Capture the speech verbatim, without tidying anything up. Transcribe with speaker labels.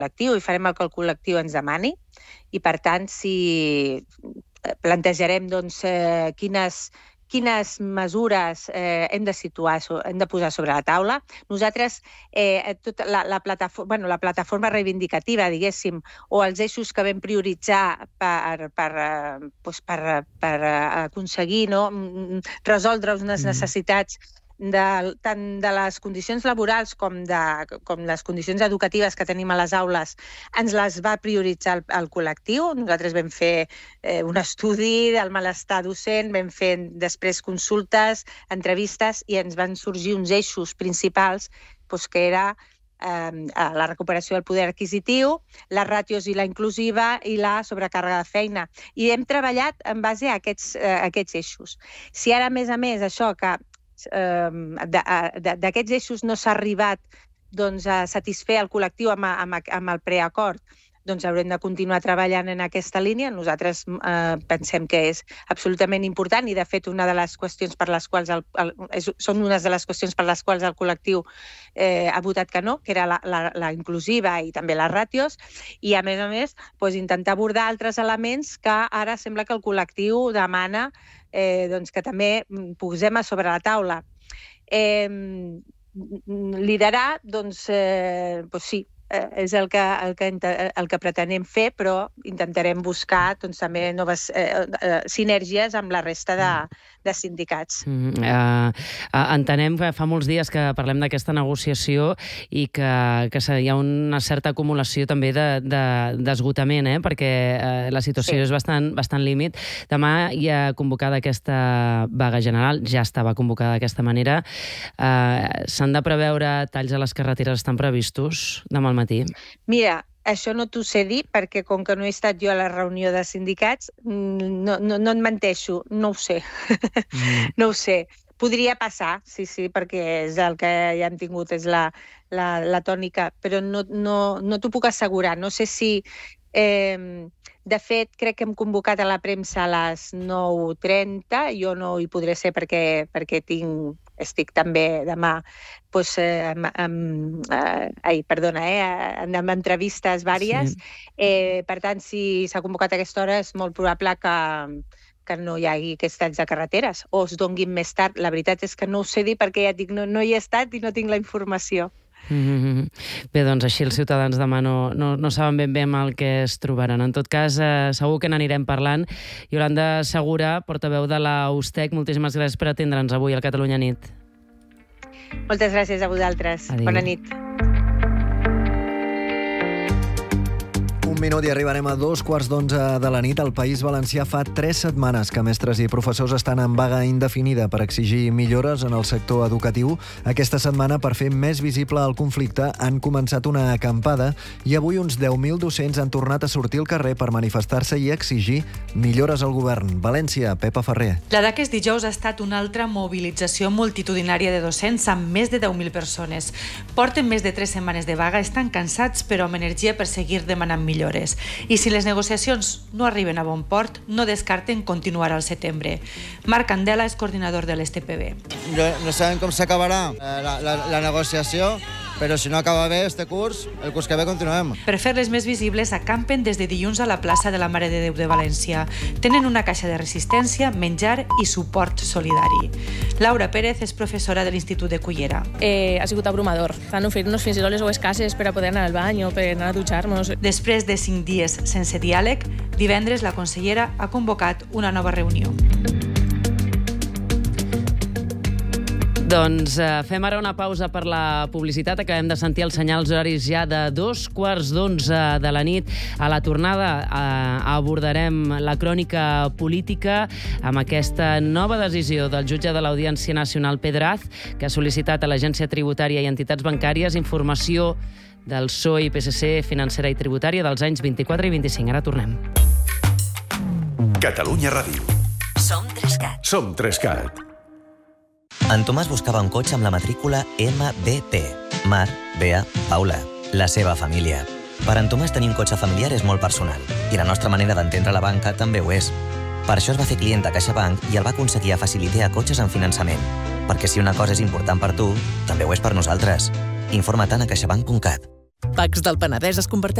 Speaker 1: col·lectiu i farem el que el col·lectiu ens demani i, per tant, si plantejarem doncs, eh, quines, quines mesures eh, hem de situar, hem de posar sobre la taula. Nosaltres, eh, tota la, la, plataforma, bueno, la plataforma reivindicativa, diguéssim, o els eixos que vam prioritzar per, per, doncs per, per aconseguir, no? resoldre unes necessitats de, tant de les condicions laborals com de com les condicions educatives que tenim a les aules, ens les va prioritzar el, el col·lectiu. Nosaltres vam fer eh, un estudi del malestar docent, vam fer després consultes, entrevistes, i ens van sorgir uns eixos principals doncs, que era eh, la recuperació del poder adquisitiu, les ràtios i la inclusiva i la sobrecàrrega de feina. I hem treballat en base a aquests, eh, aquests eixos. Si ara, a més a més, això que d'aquests eixos no s'ha arribat doncs, a satisfer el col·lectiu amb, amb, amb el preacord, doncs haurem de continuar treballant en aquesta línia. Nosaltres eh, pensem que és absolutament important i, de fet, una de les qüestions per les quals el, el, és, són unes de les qüestions per les quals el col·lectiu eh, ha votat que no, que era la, la, la inclusiva i també les ràtios, i, a més a més, doncs, intentar abordar altres elements que ara sembla que el col·lectiu demana eh, doncs, que també posem a sobre la taula. Eh, liderar, doncs, eh, doncs sí, és el que, el, que, el que pretenem fer, però intentarem buscar doncs, també noves eh, eh, sinergies amb la resta de, de sindicats.
Speaker 2: Mm, uh, uh, entenem que fa molts dies que parlem d'aquesta negociació i que, que hi ha una certa acumulació també d'esgotament, de, de, eh? perquè uh, la situació sí. és bastant, bastant límit. Demà hi ha convocada aquesta vaga general, ja estava convocada d'aquesta manera. Uh, S'han de preveure talls a les carreteres, estan previstos demà al matí?
Speaker 1: Mira, això no t'ho sé dir perquè com que no he estat jo a la reunió de sindicats, no, no, no et menteixo, no ho sé. Mm. No ho sé. Podria passar, sí, sí, perquè és el que ja hem tingut, és la, la, la tònica, però no, no, no t'ho puc assegurar. No sé si... Eh, de fet, crec que hem convocat a la premsa a les nou trenta. Jo no hi podré ser perquè, perquè tinc, estic també demà doncs, eh, amb, amb, eh, ai, perdona, eh, amb entrevistes vàries. Sí. Eh, per tant, si s'ha convocat a aquesta hora, és molt probable que, que no hi hagi aquests talls de carreteres o es donguin més tard. La veritat és que no ho sé dir perquè ja dic, no, no hi he estat i no tinc la informació.
Speaker 2: Mm-hmm. Bé, doncs així els ciutadans demà no, no, no saben ben bé amb el que es trobaran. En tot cas, eh, segur que n'anirem parlant. Iolanda Segura, portaveu de la U S T E C, moltíssimes gràcies per atendre'ns avui al Catalunya Nit.
Speaker 1: Moltes gràcies a vosaltres. Adéu. Bona nit.
Speaker 3: Un minut i arribarem a dos quarts d'onze de la nit. Al País Valencià fa tres setmanes que mestres i professors estan en vaga indefinida per exigir millores en el sector educatiu. Aquesta setmana, per fer més visible el conflicte, han començat una acampada i avui uns deu mil docents han tornat a sortir al carrer per manifestar-se i exigir millores al govern. València, Pepa Ferrer.
Speaker 4: La d'aquest dijous ha estat una altra mobilització multitudinària de docents amb més de deu mil persones. Porten més de tres setmanes de vaga, estan cansats però amb energia per seguir demanant millores. I si les negociacions no arriben a bon port, no descarten continuar al setembre. Marc Candela és coordinador de l'S T P B.
Speaker 5: No sabem com s'acabarà la, la, la negociació, però si no acaba bé este curs, el curs que ve continuem.
Speaker 4: Per fer-les més visibles, acampen des de dilluns a la plaça de la Mare de Déu de València. Tenen una caixa de resistència, menjar i suport solidari. Laura Pérez és professora de l'Institut de Cullera.
Speaker 6: Eh, ha sigut abrumador. S'han ofert-nos fins i tot les dues cases per a poder anar al bany o per anar a dutxar-nos.
Speaker 4: Després de cinc dies sense diàleg, divendres la consellera ha convocat una nova reunió.
Speaker 2: Doncs eh, fem ara una pausa per la publicitat. Acabem de sentir els senyals horaris ja de dos quarts d'onze de la nit. A la tornada eh, abordarem la crònica política amb aquesta nova decisió del jutge de l'Audiència Nacional, Pedraz, que ha sol·licitat a l'Agència Tributària i entitats bancàries informació del P S O E i P S C financera i tributària dels anys vint-i-quatre i vint-i-cinc. Ara tornem.
Speaker 7: Catalunya Ràdio.
Speaker 8: Som Trescat.
Speaker 7: Som Trescat.
Speaker 8: En Tomàs buscava un cotxe amb la matrícula M B P. Mar, Bea, Paula. La seva família. Per en Tomàs tenir un cotxe familiar és molt personal i la nostra manera d'entendre la banca també ho és. Per això es va fer client de CaixaBank i el va aconseguir a facilitar cotxes en finançament. Perquè si una cosa és important per tu, també ho és per nosaltres. Informa-te'n a caixabank punt cat.
Speaker 7: Pacs del Penedès es converteix